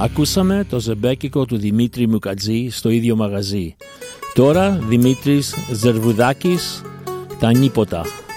Ακούσαμε το ζεμπέκικο του Δημήτρη Μουκατζή στο ίδιο μαγαζί. Τώρα Δημήτρης Ζερβουδάκης, τα νύποτα.